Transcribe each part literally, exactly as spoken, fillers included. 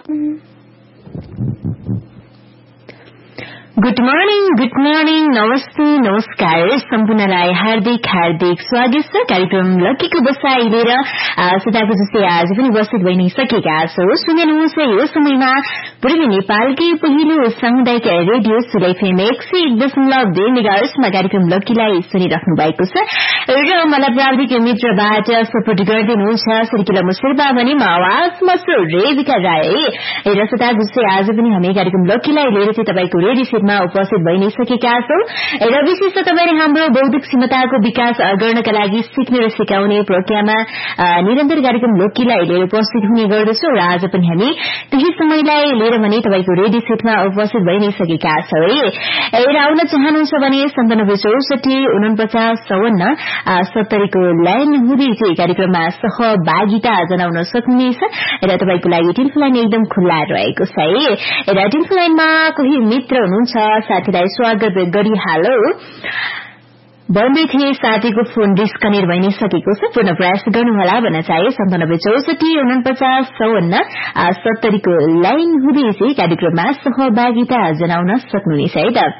Good morning good morning नमस्ते नमस्कार सम्पूर्णलाई हार्दिक हार्दिक स्वागत छ कार्यक्रम लकीको बसाई लिएर सदाको जस्तै आज पनि उपस्थित भइ नै सकेका छौ। सुन्नुहोस् यो समयमा पूर्वी नेपालकै पहिलो सामुदायिक रेडियो सुलै एफएम एक सय एक दशमलव दुई मेगाहर्जमा कार्यक्रम लकीलाई सुनिराख्नु भएको छ र मलाई प्राविधिक मित्रबाट सपोर्ट गरिदिनुहुन्छ सिर्किला मुशेर्पा भने म आवाजमा छु रेबिका राय र सदाको जस्तै आज पनि हामी कार्यक्रम लकीलाई लिएर चाहिँ तपाईको रेडियो सेटमा उपस्थित भइ नै सकेका छौ र विशेष त तपाईले हाम्रो बौद्धिक क्षमताको विकास गर्नका लागि सिक्ने र सिकाउने प्रक्रियामा निरन्तर कार्यक्रम लोकीलाई लिएर उपस्थित हुने गर्दछौ र आज पनि हामी त्यही समयलाई लिएर भने तपाईको रेडियो सेटमा उपस्थित भइ नै सकेका छौ है र आउन चाहनुहुन्छ भने सन्तानब्बे चौसठी उनपचास चौवन्न सत्तरीको लाइन हुँदै चाहिँ कार्यक्रममा सहभागिता जनाउन सक्नुहुनेछ र तपाईको लागि टेलिफोन लाइन एकदम खुल्ला रहेको छ है र टेलिफोन लाइनमा कोही मित्र हुनुहुन्छ साथीलाई स्वागत गरिहालौ भन्दै थिए साथीको फोन डिस्कनेक्ट भइ नै सकेको छ पुनः प्रयास गर्नुहोला भन्न चाहे सन्तानब्बे चौसठी उनपचास चौवन्न सत्तरीको लाइन हुँदै चाहिँ कार्यक्रममा सहभागिता जनाउन सक्नुहुनेछ है त।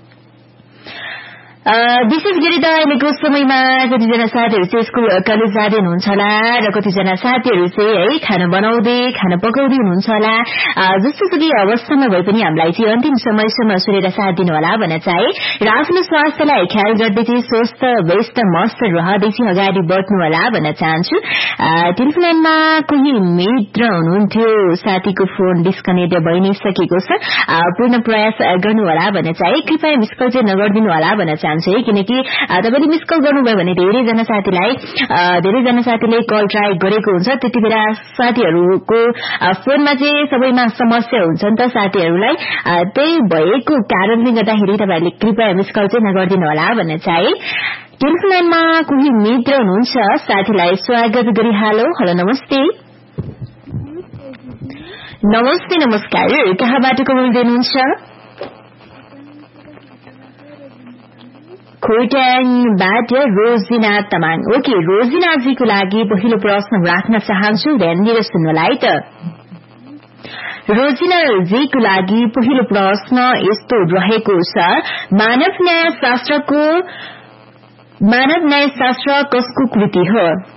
विशेष गरी त अहिलेको समयमा कतिजना साथीहरू चाहिँ स्कूल कलेज जाँदै हुनुहुन्छ होला र कतिजना साथीहरू चाहिँ है खाना बनाउँदै खाना पकाउँदै हुनुहुन्छ होला जस्तो सुकै अवस्थामा भए पनि हामीलाई चाहिँ अन्तिम समयसम्म सुनेर साथ दिनु होला भन्न चाहे र आफ्नो स्वास्थ्यलाई ख्याल गर्दै चाहिँ स्वस्थ व्यस्त मस्त रहँदै चाहिँ अगाडि बढ्नु होला भन्न चाहन्छु। टेलिफोन लाइनमा कोही मित्र हुनुहुन्थ्यो साथीको फोन डिस्कनेक्ट भइ नै सकेको छ पूर्ण प्रयास गर्नु होला भन्न चाहे कृपया मिस कल चाहिँ नगरिदिनु होला भन्न चाहन्छु किनकि तपाईले मिस कल गर्नुभयो भने धेरैजना साथीलाई धेरैजना साथीले कल ट्राई गरेको हुन्छ त्यति बेला साथीहरूको फोनमा चाहिँ सबैमा समस्या हुन्छ नि त साथीहरूलाई त्यही भएको कारणले गर्दाखेरि तपाईहरुले कृपया मिस कल चाहिँ नगरिदिनु होला भन्न चाहे। टेलिफोन लाइनमा कोही मित्र हुनुहुन्छ साथीलाई स्वागत गरिहालौ। हेलो नमस्ते नमस्ते नमस्कार कहाँबाट को बोल्दै हुनुहुन्छ? खोटाङबाट रोजिना तामाङ। ओके रोजिनाजीको लागि पहिलो प्रश्न राख्न चाहन्छु ध्यान दिएर सुन्नुलाई है त। रोजिनाजीको लागि पहिलो प्रश्न यस्तो रहेको छ मानव न्याय शास्त्रको मानव न्याय शास्त्र कसको कृति हो?